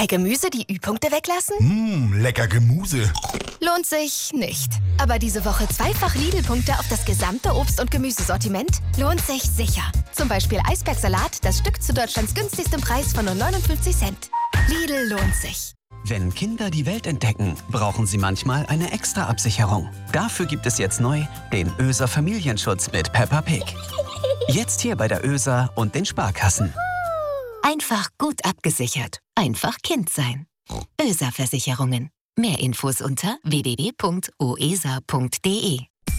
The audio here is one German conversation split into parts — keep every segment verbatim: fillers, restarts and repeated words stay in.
Bei Gemüse die Ü-Punkte weglassen? Mmh, lecker Gemüse. Lohnt sich nicht. Aber diese Woche zweifach Lidl-Punkte auf das gesamte Obst- und Gemüsesortiment? Lohnt sich sicher. Zum Beispiel Eisbergsalat, das Stück zu Deutschlands günstigstem Preis von nur neunundfünfzig Cent. Lidl lohnt sich. Wenn Kinder die Welt entdecken, brauchen sie manchmal eine extra Absicherung. Dafür gibt es jetzt neu den Öser Familienschutz mit Peppa Pig. Jetzt hier bei der Öser und den Sparkassen. Einfach gut abgesichert. Einfach Kind sein. Öser Versicherungen. Mehr Infos unter w w w punkt o e s a punkt d e.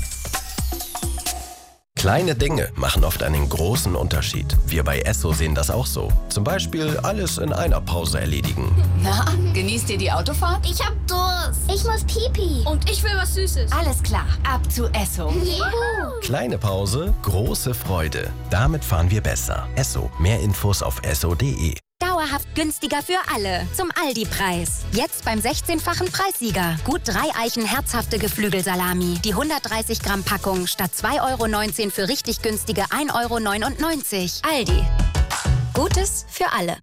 Kleine Dinge machen oft einen großen Unterschied. Wir bei Esso sehen das auch so. Zum Beispiel alles in einer Pause erledigen. Na, genießt ihr die Autofahrt? Ich hab Durst. Ich muss Pipi. Und ich will was Süßes. Alles klar, ab zu Esso. Juhu. Kleine Pause, große Freude. Damit fahren wir besser. Esso. Mehr Infos auf esso punkt d e. Dauerhaft günstiger für alle. Zum Aldi-Preis. Jetzt beim sechzehnfachen Preissieger. Gut drei Eichen herzhafte Geflügelsalami. Die hundertdreißig Gramm Packung statt zwei Euro neunzehn für richtig günstige ein Euro neunundneunzig. Aldi. Gutes für alle.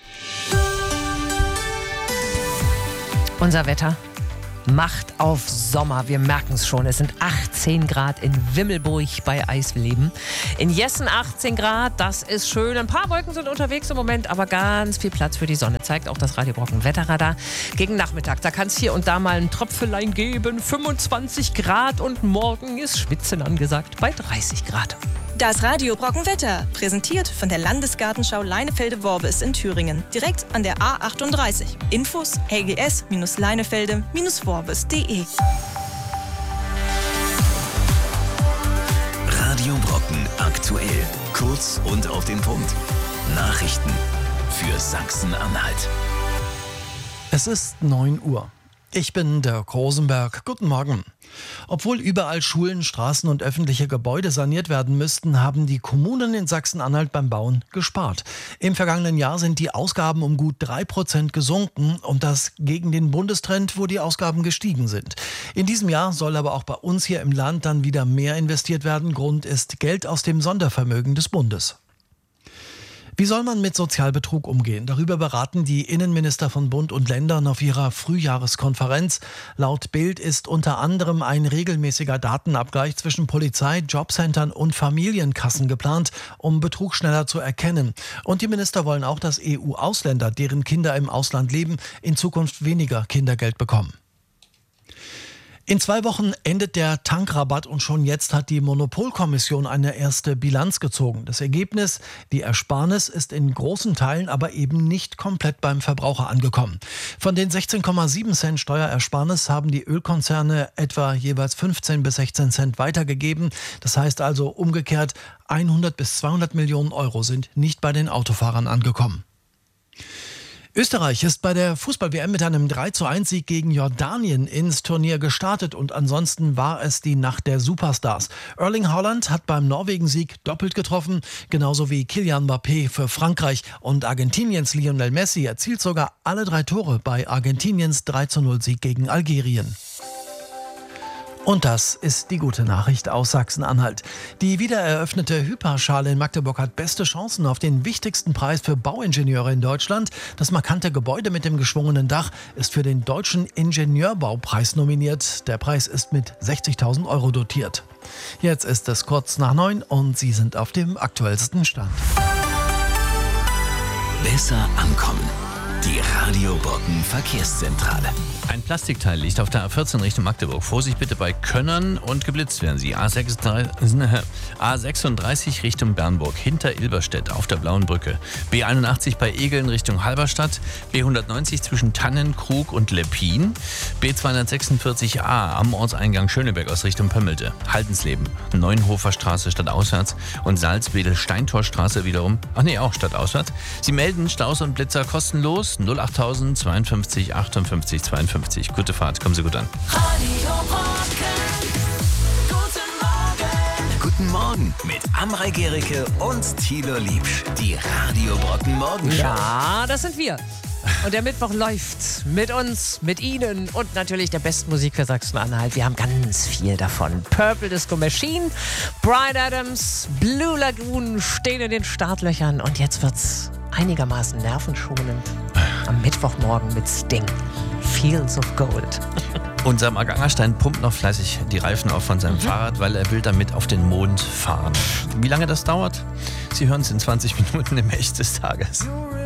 Unser Wetter macht auf Sommer. Wir merken es schon. Es sind achtzehn Grad in Wimmelburg bei Eisleben. In Jessen achtzehn Grad. Das ist schön. Ein paar Wolken sind unterwegs im Moment, aber ganz viel Platz für die Sonne. Zeigt auch das Radio Brocken Wetterradar. Gegen Nachmittag, da kann es hier und da mal ein Tröpfelein geben. fünfundzwanzig Grad und morgen ist Schwitzen angesagt bei dreißig Grad. Das Radio Brocken Wetter, präsentiert von der Landesgartenschau Leinefelde-Worbis in Thüringen. Direkt an der A achtunddreißig. Infos l g s leinefelde worbis punkt d e. Radio Brocken aktuell. Kurz und auf den Punkt. Nachrichten für Sachsen-Anhalt. Es ist neun Uhr. Ich bin Dirk Rosenberg. Guten Morgen. Obwohl überall Schulen, Straßen und öffentliche Gebäude saniert werden müssten, haben die Kommunen in Sachsen-Anhalt beim Bauen gespart. Im vergangenen Jahr sind die Ausgaben um gut drei Prozent gesunken und das gegen den Bundestrend, wo die Ausgaben gestiegen sind. In diesem Jahr soll aber auch bei uns hier im Land dann wieder mehr investiert werden. Grund ist Geld aus dem Sondervermögen des Bundes. Wie soll man mit Sozialbetrug umgehen? Darüber beraten die Innenminister von Bund und Ländern auf ihrer Frühjahreskonferenz. Laut Bild ist unter anderem ein regelmäßiger Datenabgleich zwischen Polizei, Jobcentern und Familienkassen geplant, um Betrug schneller zu erkennen. Und die Minister wollen auch, dass E U-Ausländer, deren Kinder im Ausland leben, in Zukunft weniger Kindergeld bekommen. In zwei Wochen endet der Tankrabatt und schon jetzt hat die Monopolkommission eine erste Bilanz gezogen. Das Ergebnis, die Ersparnis, ist in großen Teilen aber eben nicht komplett beim Verbraucher angekommen. Von den sechzehn Komma sieben Cent Steuerersparnis haben die Ölkonzerne etwa jeweils fünfzehn bis sechzehn Cent weitergegeben. Das heißt also umgekehrt, hundert bis zweihundert Millionen Euro sind nicht bei den Autofahrern angekommen. Österreich ist bei der Fußball-W M mit einem drei zu eins Sieg gegen Jordanien ins Turnier gestartet und ansonsten war es die Nacht der Superstars. Erling Haaland hat beim Norwegen-Sieg doppelt getroffen, genauso wie Kylian Mbappé für Frankreich und Argentiniens Lionel Messi erzielt sogar alle drei Tore bei Argentiniens drei zu null Sieg gegen Algerien. Und das ist die gute Nachricht aus Sachsen-Anhalt. Die wiedereröffnete Hyperschale in Magdeburg hat beste Chancen auf den wichtigsten Preis für Bauingenieure in Deutschland. Das markante Gebäude mit dem geschwungenen Dach ist für den Deutschen Ingenieurbaupreis nominiert. Der Preis ist mit sechzigtausend Euro dotiert. Jetzt ist es kurz nach neun und Sie sind auf dem aktuellsten Stand. Besser ankommen. Die Radio Brocken Verkehrszentrale. Ein Plastikteil liegt auf der A vierzehn Richtung Magdeburg. Vorsicht bitte bei Könnern und geblitzt werden Sie. A sechsunddreißig Richtung Bernburg, hinter Ilberstedt auf der Blauen Brücke. B einundachtzig bei Egeln Richtung Halberstadt. B hundertneunzig zwischen Tannenkrug und Leppin. B zweihundertsechsundvierzig A am Ortseingang Schöneberg aus Richtung Pömmelte. Haltensleben, Neunhofer Straße stadtauswärts und Salzwedel-Steintorstraße wiederum. Ach nee, auch stadtauswärts. Sie melden Staus und Blitzer kostenlos. null achttausend zweiundfünfzig achtundfünfzig zweiundfünfzig. Gute Fahrt, kommen Sie gut an. Radio Brocken. Guten Morgen. Guten Morgen mit Amrei Gericke und Thilo Liebsch. Die Radio Brocken Morgenshow. Ja, das sind wir. Und der Mittwoch läuft mit uns, mit Ihnen und natürlich der besten Musik für Sachsen-Anhalt. Wir haben ganz viel davon. Purple Disco Machine, Bryan Adams, Blue Lagoon stehen in den Startlöchern und jetzt wird's einigermaßen nervenschonend. am Mittwochmorgen mit Sting. Fields of Gold. Unser Marc Angerstein pumpt noch fleißig die Reifen auf von seinem mhm. Fahrrad, weil er will damit auf den Mond fahren. Wie lange das dauert? Sie hören es in zwanzig Minuten im Echt des Tages.